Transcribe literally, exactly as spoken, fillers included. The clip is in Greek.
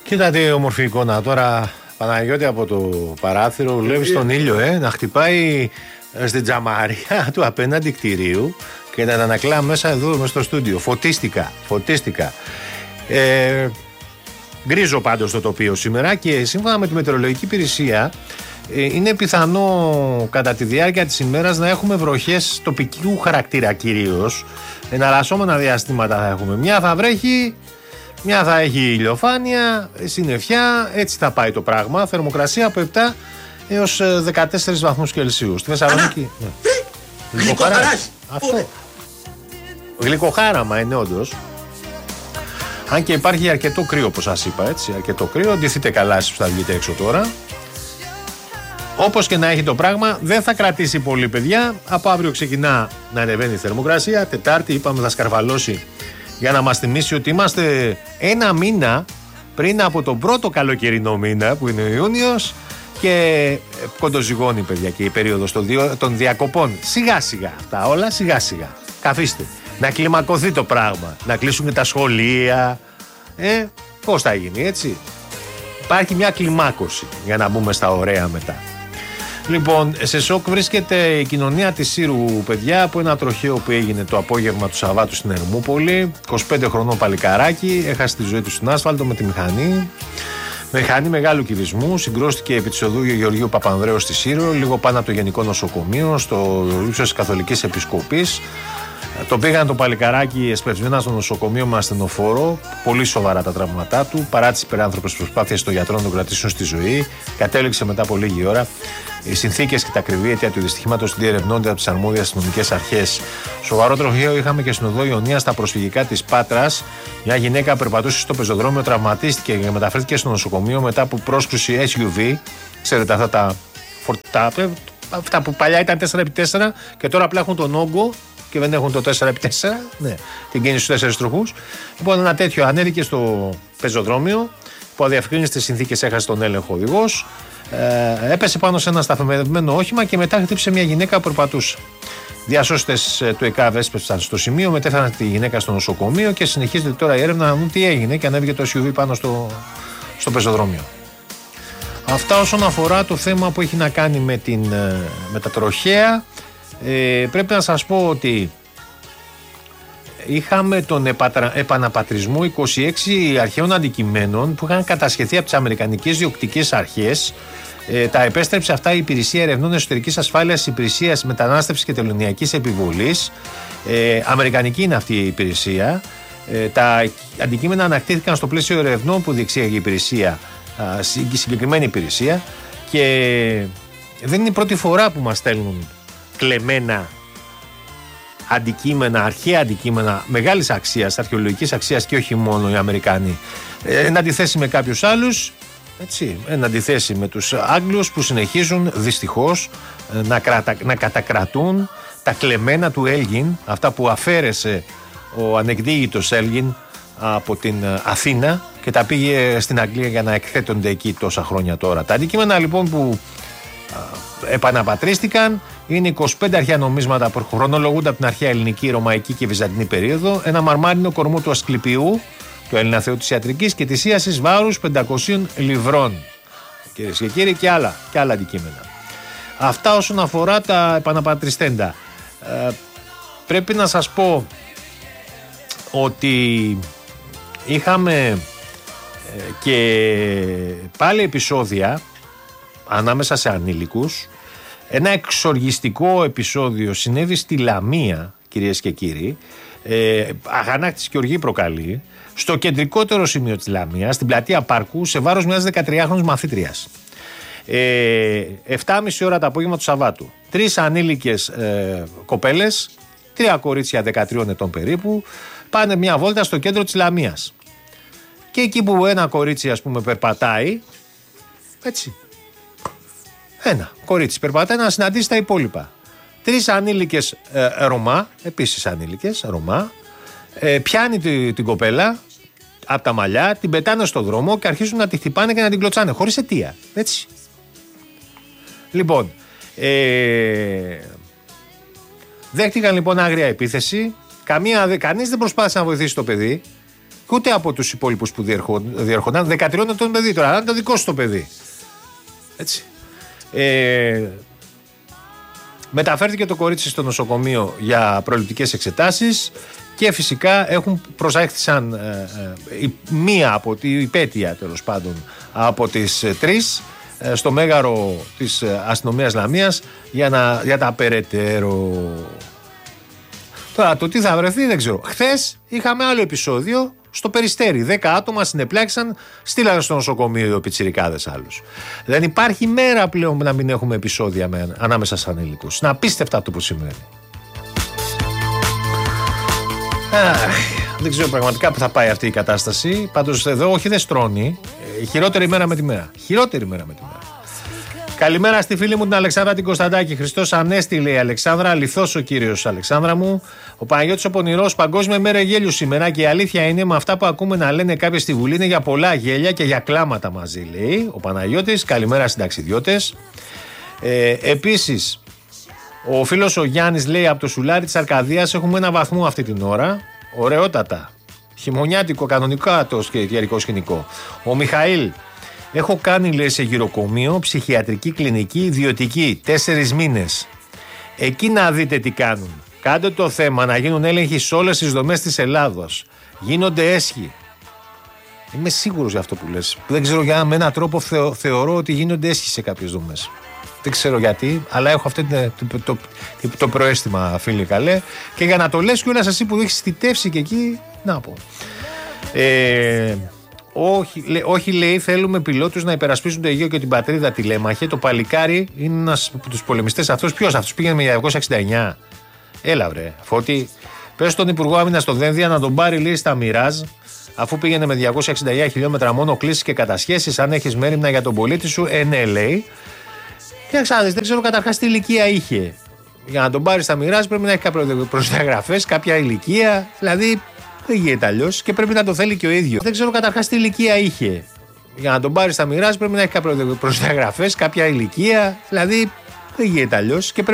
Κοίτα τι όμορφη εικόνα τώρα, Παναγιώτη, από το παράθυρο. Βλέπεις τον ήλιο ε, να χτυπάει στην τζαμαρία του απέναντι κτηρίου και να ανακλά μέσα εδώ μες στο στούντιο. Φωτίστηκα, φωτίστηκα. Ε, γκρίζο πάντως το τοπίο σήμερα και σύμφωνα με τη μετεωρολογική υπηρεσία ε, είναι πιθανό κατά τη διάρκεια της ημέρας να έχουμε βροχές τοπικού χαρακτήρα κυρίως. Εναλλασσόμενα διαστήματα θα έχουμε. Μια θα βρέχει, μια θα έχει ηλιοφάνεια, συννεφιά, έτσι θα πάει το πράγμα. Θερμοκρασία από επτά έως δεκατέσσερις βαθμούς Κελσίου. Στη Θεσσαλονίκη. Ναι. Γλυκοχαράς. Αυτό. Γλυκοχάραμα είναι όντως. Αν και υπάρχει αρκετό κρύο, όπως σας είπα, έτσι. Αρκετό κρύο. Ντυθείτε καλά εσείς που θα βγείτε έξω τώρα. Όπως και να έχει το πράγμα, δεν θα κρατήσει πολύ, παιδιά. Από αύριο ξεκινά να ανεβαίνει η θερμοκρασία. Τετάρτη, είπαμε, θα σκαρφαλώσει για να μας θυμίσει ότι είμαστε ένα μήνα πριν από τον πρώτο καλοκαιρινό μήνα που είναι ο Ιούνιος και κοντοζυγώνει, παιδιά, και η περίοδος των, διο... των διακοπών. Σιγά σιγά αυτά όλα, σιγά σιγά. Καθίστε. Να κλιμακωθεί το πράγμα. Να κλείσουν και τα σχολεία. Ε, πώς θα γίνει, έτσι. Υπάρχει μια κλιμάκωση για να μπούμε στα ωραία μετά. Λοιπόν, σε σοκ βρίσκεται η κοινωνία της Σύρου, παιδιά, από ένα τροχαίο που έγινε το απόγευμα του Σαββάτου στην Ερμούπολη. είκοσι πέντε χρονών παλικαράκι, έχασε τη ζωή του στην άσφαλτο με τη μηχανή. Μηχανή μεγάλου κυβισμού, συγκρούστηκε επί της οδού Γεωργίου Παπανδρέου στη Σύρο, λίγο πάνω από το Γενικό Νοσοκομείο, στο ύψος της Καθολικής Επισκοπής. Το πήγαν το παλικαράκι εσπευσμένα στο νοσοκομείο με ασθενοφόρο. Πολύ σοβαρά τα τραύματά του. Παρά τις υπεράνθρωπες προσπάθειες των γιατρών να τον κρατήσουν στη ζωή, κατέληξε μετά από λίγη ώρα. Οι συνθήκες και τα ακριβή αιτία του δυστυχήματος διερευνώνται από τις αρμόδιες αστυνομικές αρχές. Σοβαρό τροχαίο είχαμε και στην οδό Ιωνία στα προσφυγικά της Πάτρας. Μια γυναίκα περπατούσε στο πεζοδρόμιο, τραυματίστηκε και μεταφέρθηκε στο νοσοκομείο μετά από πρόσκρουση ες γιου βι. Ξέρετε, αυτά τα φορτά, αυτά που παλιά ήταν τέσσερα επί τέσσερα και τώρα απλά έχουν τον όγκο και δεν έχουν το τέσσερα επί τέσσερα, ναι, την κίνηση στους τέσσερις τροχούς. Λοιπόν, ένα τέτοιο ανέβηκε στο πεζοδρόμιο, που αδιευκρίνιστες συνθήκες έχασε τον έλεγχο οδηγός. Ε, έπεσε πάνω σε ένα σταθμευμένο όχημα και μετά χτύπησε μια γυναίκα που περπατούσε. Διασώστες του ΕΚΑΒ έσπευσαν στο σημείο, μετέφεραν τη γυναίκα στο νοσοκομείο και συνεχίζεται τώρα η έρευνα να δουν τι έγινε και ανέβηκε το ες γιου βι πάνω στο, στο πεζοδρόμιο. Αυτά όσον αφορά το θέμα που έχει να κάνει με, την, με τα τροχαία. Ε, πρέπει να σας πω ότι είχαμε τον επατρα... επαναπατρισμό είκοσι έξι αρχαίων αντικειμένων που είχαν κατασχεθεί από τις αμερικανικές διοκτικές αρχές. Ε, τα επέστρεψε αυτά η Υπηρεσία Ερευνών Εσωτερικής Ασφάλειας, Υπηρεσίας Μετανάστευσης και Τελωνειακής Επιβολής. Ε, αμερικανική είναι αυτή η υπηρεσία. Ε, τα αντικείμενα ανακτήθηκαν στο πλαίσιο ερευνών που διεξήγαγε η υπηρεσία, η συγκεκριμένη υπηρεσία, και δεν είναι η πρώτη φορά που μας στέλνουν κλεμμένα αντικείμενα, αρχαία αντικείμενα μεγάλης αξίας, αρχαιολογικής αξίας και όχι μόνο οι Αμερικάνοι. Ε, εν αντιθέσει με κάποιους άλλους, έτσι, εν αντιθέσει με τους Άγγλους που συνεχίζουν δυστυχώς να, κρατα, να κατακρατούν τα κλεμμένα του Έλγιν, αυτά που αφαίρεσε ο ανεκδίγητος Έλγιν από την Αθήνα και τα πήγε στην Αγγλία για να εκθέτονται εκεί τόσα χρόνια τώρα. Τα αντικείμενα λοιπόν που επαναπατρίστηκαν είναι είκοσι πέντε αρχαία νομίσματα που χρονολογούνται από την αρχαία ελληνική, ρωμαϊκή και βυζαντινή περίοδο, ένα μαρμάρινο κορμό του Ασκληπιού, του Έλληνα θεού της ιατρικής και της ίασης βάρους πεντακοσίων λιβρών. Κυρίες και κύριοι, και άλλα, και άλλα αντικείμενα. Αυτά όσον αφορά τα επαναπατριστέντα. Ε, πρέπει να σας πω ότι είχαμε ε, και πάλι επεισόδια ανάμεσα σε ανήλικους. Ένα εξοργιστικό επεισόδιο συνέβη στη Λαμία, κυρίες και κύριοι. Ε, αγανάκτηση και οργή προκαλεί στο κεντρικότερο σημείο της Λαμίας, στην πλατεία Πάρκου, σε βάρος μιας δεκατριάχρονης μαθήτριας. Ε, επτά και μισή ώρα το απόγευμα του Σαββάτου. Τρεις ανήλικες ε, κοπέλες, τρία κορίτσια δεκατριών ετών περίπου, πάνε μια βόλτα στο κέντρο της Λαμίας. Και εκεί που ένα κορίτσι, ας πούμε, περπατάει, έτσι, ένα κορίτσι περπατάει να συναντήσει τα υπόλοιπα. Τρεις ανήλικες ε, Ρωμά, επίσης ανήλικες Ρωμά, ε, πιάνει τη, την κοπέλα από τα μαλλιά, την πετάνε στο δρόμο και αρχίζουν να τη χτυπάνε και να την κλωτσάνε χωρίς αιτία. Έτσι. Λοιπόν, ε, δέχτηκαν λοιπόν άγρια επίθεση. Καμία, κανείς δεν προσπάθησε να βοηθήσει το παιδί. ούτε από τους υπόλοιπους που διερχόταν. δεκατριών ετών παιδί τώρα, είναι το δικό σου το παιδί. Έτσι. Ε, μεταφέρθηκε το κορίτσι στο νοσοκομείο για προληπτικές εξετάσεις και φυσικά έχουν προσάχθησαν ε, ε, η, μία από τη υπέτεια τέλος πάντων από τις ε, τρεις ε, στο μέγαρο της ε, αστυνομίας Λαμίας για, να, για τα περαιτέρω. Τώρα το τι θα βρεθεί δεν ξέρω. Χθες είχαμε άλλο επεισόδιο στο Περιστέρι. Δέκα άτομα συνεπλάξαν, στείλανε στο νοσοκομείο οι πιτσιρικάδες άλλους. Δεν υπάρχει μέρα πλέον να μην έχουμε επεισόδια με, ανάμεσα στους ανήλικους. Είναι απίστευτα αυτό που σημαίνει. Αχ, δεν ξέρω πραγματικά που θα πάει αυτή η κατάσταση. Πάντως εδώ όχι δεν στρώνει. Ε, χειρότερη μέρα με τη μέρα. Χειρότερη μέρα με τη μέρα. Καλημέρα στη φίλη μου την Αλεξάνδρα την Κωνσταντάκη. Χριστός Ανέστη, λέει η Αλεξάνδρα. Αληθώς ο κύριος Αλεξάνδρα μου. Ο Παναγιώτης ο Πονηρός, Παγκόσμια μέρα γέλιου σήμερα. Και η αλήθεια είναι με αυτά που ακούμε να λένε κάποιοι στη Βουλή είναι για πολλά γέλια και για κλάματα μαζί, λέει ο Παναγιώτης. Καλημέρα συνταξιδιώτες. Ε, επίσης, ο φίλος ο Γιάννης λέει από το Σουλάρι της Αρκαδίας έχουμε ένα βαθμό αυτή την ώρα. Ωραιότατα. Χειμωνιάτικο, κανονικά το ιερικό σκηνικό. Ο Μιχαήλ. Έχω κάνει, λέει, σε γυροκομείο, ψυχιατρική κλινική, ιδιωτική, τέσσερις μήνες. Εκεί να δείτε τι κάνουν. Κάντε το θέμα να γίνουν έλεγχοι σε όλες τις δομές της Ελλάδος. Γίνονται έσχοι. Είμαι σίγουρος για αυτό που λες. Δεν ξέρω για με έναν τρόπο θεω, θεωρώ ότι γίνονται έσχοι σε κάποιες δομές. Δεν ξέρω γιατί, αλλά έχω αυτό το, το, το, το, το προαίσθημα, φίλοι καλέ. Και για να το λες κιόλας εσύ που έχεις θητεύσει και εκεί, να πω. Ε... Όχι, λέ, όχι, λέει, θέλουμε πιλότους να υπερασπίσουν το Αιγαίο και την πατρίδα τηλέμαχε. Το παλικάρι είναι ένας από τους πολεμιστές αυτούς. Ποιος αυτός πήγαινε με διακόσια εξήντα εννιά. Έλα βρε, Φώτη. Πες στον Υπουργό Άμυνας στο Δένδια να τον πάρει, λέει, στα Μιράζ. Αφού πήγαινε με διακόσια εξήντα εννιά χιλιόμετρα μόνο κλήσεις και κατασχέσεις. Αν έχεις μέριμνα για τον πολίτη σου, ε, ναι, λέει. Και ξάδες, δεν ξέρω καταρχάς τι ηλικία είχε. Για να τον πάρει στα Μιράζ πρέπει να έχει κάποιες προδιαγραφές, κάποια ηλικία. Δηλαδή. Δεν γίνεται αλλιώς και πρέπει να το θέλει και ο ίδιος. Δεν ξέρω καταρχάς τι ηλικία είχε. Για να τον πάρει στα Μιράζ πρέπει να έχει κάποιες προδιαγραφές, κάποια ηλικία. Δηλαδή δεν γίνεται αλλιώς και πρέπει